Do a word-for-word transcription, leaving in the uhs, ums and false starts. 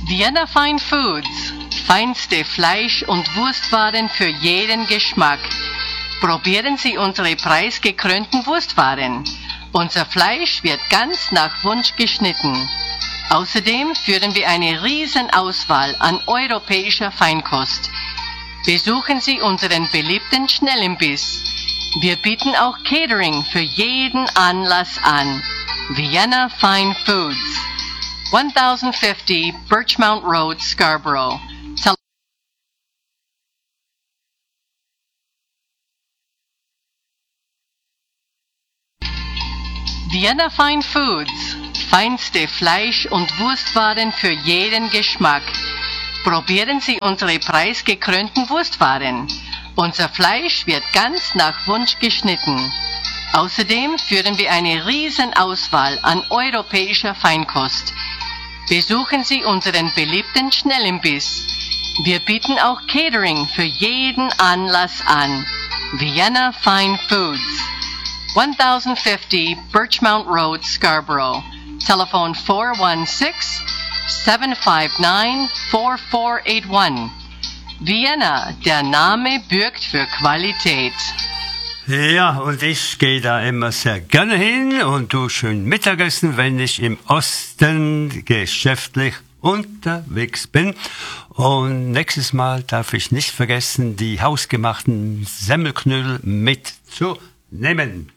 Vienna Fine Foods. Feinste Fleisch- und Wurstwaren für jeden Geschmack. Probieren Sie unsere preisgekrönten Wurstwaren. Unser Fleisch wird ganz nach Wunsch geschnitten. Außerdem führen wir eine riesen Auswahl an europäischer Feinkost. Besuchen Sie unseren beliebten Schnellimbiss. Wir bieten auch Catering für jeden Anlass an. Vienna Fine Foods. ten fifty Birchmount Road, Scarborough. Tel- Vienna Fine Foods. Feinste Fleisch- und Wurstwaren für jeden Geschmack. Probieren Sie unsere preisgekrönten Wurstwaren. Unser Fleisch wird ganz nach Wunsch geschnitten. Außerdem führen wir eine riesen Auswahl an europäischer Feinkost. Besuchen Sie unseren beliebten Schnellimbiss. Wir bieten auch Catering für jeden Anlass an. Vienna Fine Foods. ten fifty Birchmount Road, Scarborough. Telephone four one six, seven five nine, four four eight one. Vienna, der Name bürgt für Qualität. Ja, und ich gehe da immer sehr gerne hin und tu schön Mittagessen, wenn ich im Osten geschäftlich unterwegs bin. Und nächstes Mal darf ich nicht vergessen, die hausgemachten Semmelknödel mitzunehmen.